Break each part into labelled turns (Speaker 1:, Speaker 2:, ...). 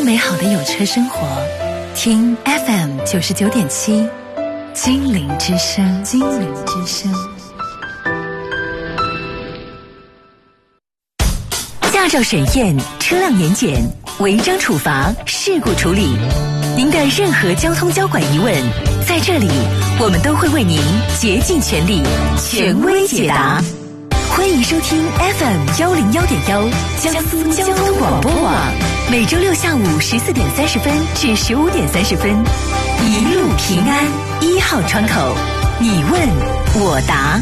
Speaker 1: 更美好的有车生活，听 FM 99.7金陵之声，金陵之声。驾照审验、车辆年检、违章处罚、事故处理，您的任何交通交管疑问，在这里我们都会为您竭尽全力权威解答。欢迎收听 FM 101.1江苏交通广播网，每周六下午14点30分至15点30分，一路平安1号窗口，你问我答。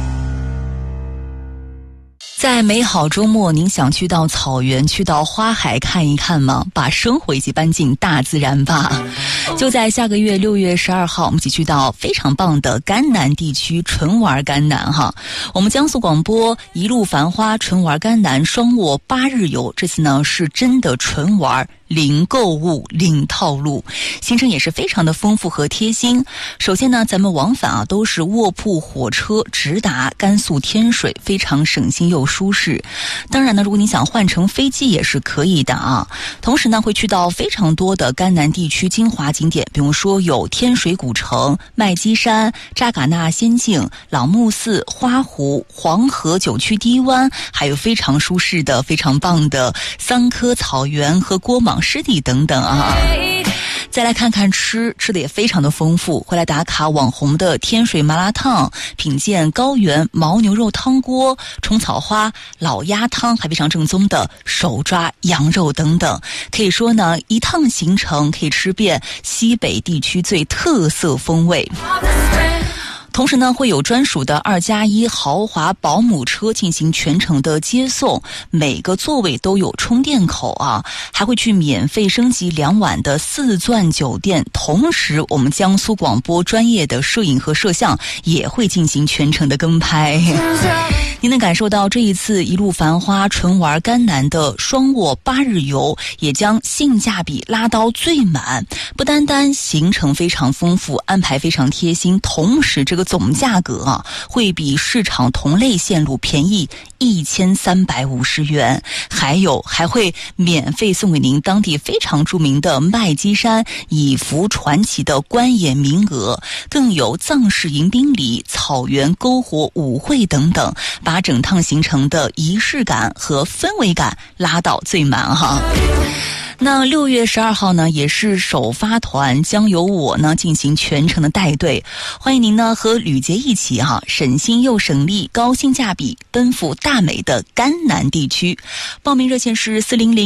Speaker 2: 在美好周末，您想去到草原、去到花海看一看吗？把生活一起搬进大自然吧！就在下个月6月12号，我们一起去到非常棒的甘南地区纯玩甘南哈。我们江苏广播一路繁花纯玩甘南双卧8日游，这次呢是真的纯玩。零购物零套路，行程也是非常的丰富和贴心。首先呢，咱们往返都是卧铺火车直达甘肃天水，非常省心又舒适。当然呢，如果你想换乘飞机也是可以的啊。同时呢，会去到非常多的甘南地区精华景点，比如说有天水古城、麦积山、扎尕那仙境、朗木寺、花湖、黄河9区低湾，还有非常舒适的、非常棒的桑科草原和郭莽湿地等等啊。再来看看吃的也非常的丰富，会来打卡网红的天水麻辣烫，品鉴高原牦牛肉汤锅、虫草花老鸭汤，还非常正宗的手抓羊肉等等。可以说呢，一趟行程可以吃遍西北地区最特色风味。同时呢，会有专属的2+1豪华保姆车进行全程的接送，每个座位都有充电口啊，还会去免费升级2晚的4钻酒店。同时，我们江苏广播专业的摄影和摄像也会进行全程的跟拍。您能感受到这一次一路繁花纯玩甘南的双卧8日游，也将性价比拉到最满。不单单行程非常丰富，安排非常贴心，同时这个总价格啊，会比市场同类线路便宜1350元，还会免费送给您当地非常著名的麦积山以福传奇的观演名额，更有藏式迎宾礼、草原篝火舞会等等，把整趟行程的仪式感和氛围感拉到最满哈。那6月12号呢，也是首发团将由我呢进行全程的带队，欢迎您呢和吕杰一起省心又省力，高性价比，奔赴大美的甘南地区。报名热线是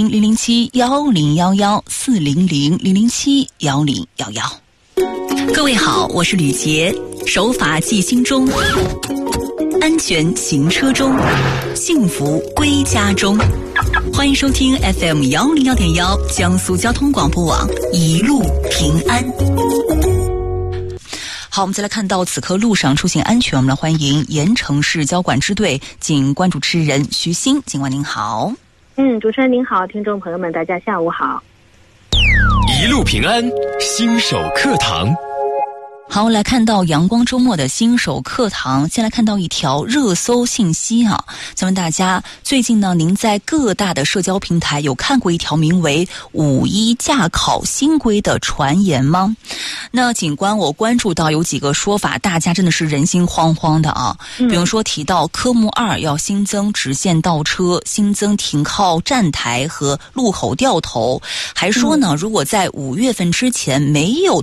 Speaker 2: 400-007-1011，400-007-1011。各位好，我是吕杰，守法记心中，安全行车中，幸福归家中。欢迎收听 FM 101.1江苏交通广播网，一路平安。好，我们再来看到此刻路上出行安全，我们来欢迎盐城市交管支队警官主持人徐鑫。警官您好。
Speaker 3: 主持人您好，听众朋友们大家下午好。
Speaker 4: 一路平安新手课堂。
Speaker 2: 好，来看到阳光周末的新手课堂，先来看到一条热搜信息啊，想问大家，最近呢，您在各大的社交平台有看过一条名为5·1驾考新规的传言吗？那警官我关注到有几个说法，大家真的是人心惶惶的啊。比如说提到科目2要新增直线倒车，新增停靠站台和路口掉头，还说呢，如果在5月份之前没有